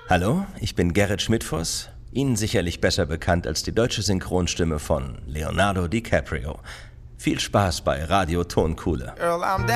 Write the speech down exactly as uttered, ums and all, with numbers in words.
Hallo, ich bin Gerrit Schmidtfuss, Ihnen sicherlich besser bekannt als die deutsche Synchronstimme von Leonardo DiCaprio. Viel Spaß bei Radio Tonkuhle. Earl, I'm down.